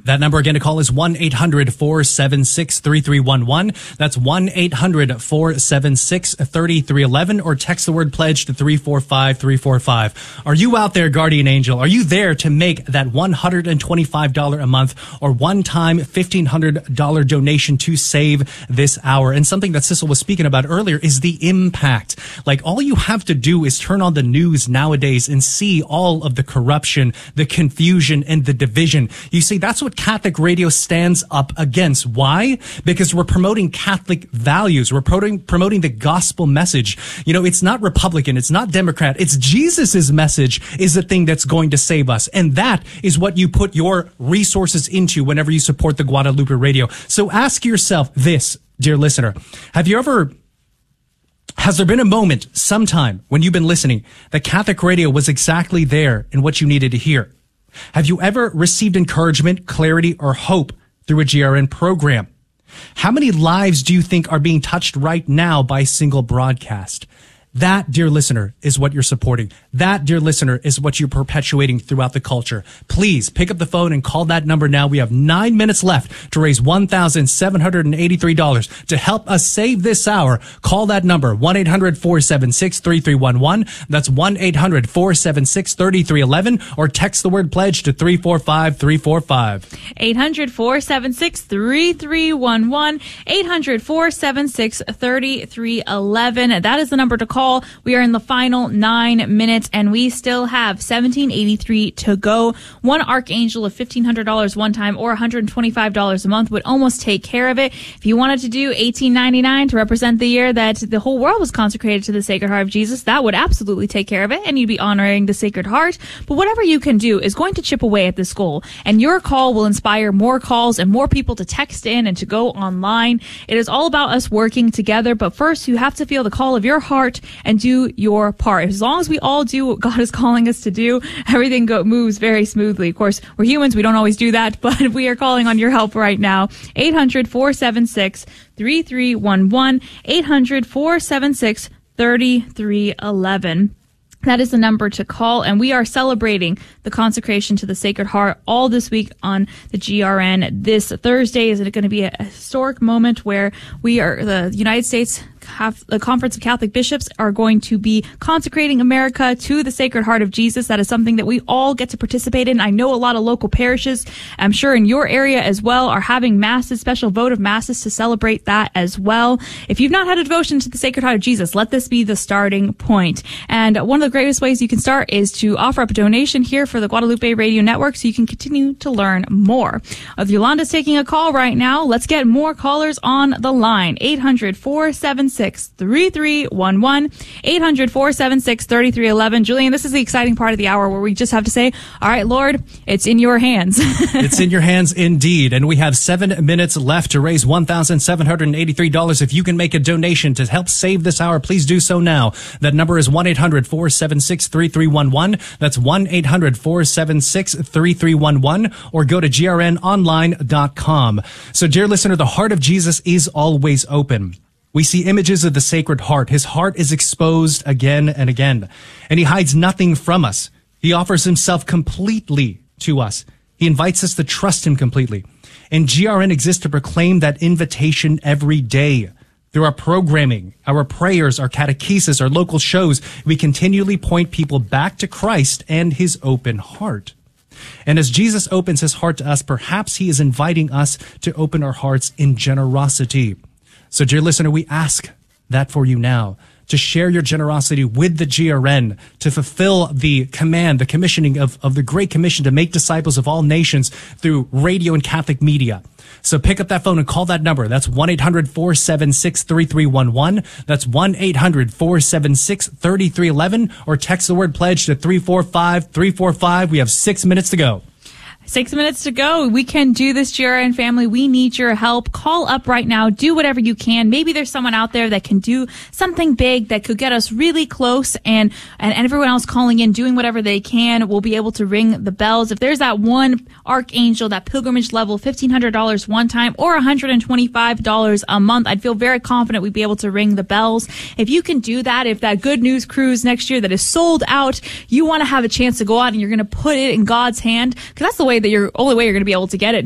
That number again to call is 1-800-476-3311. That's 1-800-476-3311, or text the word pledge to 345-345. Are you out there, Guardian Angel? Are you there to make that $125 a month or one-time $1,500 donation to save this hour? And something that Sissel was speaking about earlier is the impact. Like, all you have to do is turn on the news nowadays and see all of the corruption, the confusion, and the division. You see, that's what Catholic radio stands up against. Why? Because we're promoting Catholic values. We're promoting the gospel message. You know, it's not Republican. It's not Democrat. It's Jesus's message is the thing that's going to save us. And that is what you put your resources into whenever you support the Guadalupe Radio. So ask yourself this, dear listener. Has there been a moment, sometime, when you've been listening, that Catholic radio was exactly there in what you needed to hear? Have you ever received encouragement, clarity, or hope through a GRN program? How many lives do you think are being touched right now by a single broadcast? That, dear listener, is what you're supporting. That, dear listener, is what you're perpetuating throughout the culture. Please pick up the phone and call that number now. We have 9 minutes left to raise $1,783 to help us save this hour. Call that number, 1-800-476-3311. That's 1-800-476-3311, or text the word pledge to 345-345. 800-476-3311. 800-476-3311. That is the number to call. We are in the final 9 minutes, and we still have $1,783 to go. One archangel of $1,500 one time or $125 a month would almost take care of it. If you wanted to do $1,899 to represent the year that the whole world was consecrated to the Sacred Heart of Jesus, that would absolutely take care of it, and you'd be honoring the Sacred Heart. But whatever you can do is going to chip away at this goal, and your call will inspire more calls and more people to text in and to go online. It is all about us working together, but first you have to feel the call of your heart and do your part. As long as we all do what God is calling us to do, everything moves very smoothly. Of course, we're humans. We don't always do that, but we are calling on your help right now. 800-476-3311. 800-476-3311. That is the number to call, and we are celebrating the consecration to the Sacred Heart all this week on the GRN. This Thursday is going to be a historic moment where the United States the Conference of Catholic Bishops are going to be consecrating America to the Sacred Heart of Jesus. That is something that we all get to participate in. I know a lot of local parishes, I'm sure in your area as well, are having masses, special votive masses to celebrate that as well. If you've not had a devotion to the Sacred Heart of Jesus, let this be the starting point. And one of the greatest ways you can start is to offer up a donation here for the Guadalupe Radio Network so you can continue to learn more. Yolanda's taking a call right now. Let's get more callers on the line. 800-476-3311. 800-476-3311. Julian, this is the exciting part of the hour where we just have to say, all right, Lord, it's in your hands. It's in your hands indeed. And we have 7 minutes left to raise $1,783. If you can make a donation to help save this hour, please do so now. That number is 1-800-476-3311. That's 1-800-476-3311, or go to grnonline.com. So, dear listener, the heart of Jesus is always open. We see images of the Sacred Heart. His heart is exposed again and again, and he hides nothing from us. He offers himself completely to us. He invites us to trust him completely. And GRN exists to proclaim that invitation every day. Through our programming, our prayers, our catechesis, our local shows, we continually point people back to Christ and his open heart. And as Jesus opens his heart to us, perhaps he is inviting us to open our hearts in generosity. So, dear listener, we ask that for you now, to share your generosity with the GRN, to fulfill the command, the commissioning of the Great Commission to make disciples of all nations through radio and Catholic media. So pick up that phone and call that number. That's 1-800-476-3311. That's 1-800-476-3311, or text the word pledge to 345-345. We have 6 minutes to go. 6 minutes to go. We can do this, GRN family. We need your help. Call up right now. Do whatever you can. Maybe there's someone out there that can do something big that could get us really close, and everyone else calling in, doing whatever they can, will be able to ring the bells. If there's that one archangel, that pilgrimage level, $1,500 one time or $125 a month, I'd feel very confident we'd be able to ring the bells. If you can do that, if that Good News Cruise next year that is sold out, you want to have a chance to go out and you're going to put it in God's hand, because that's the only way you're going to be able to get it.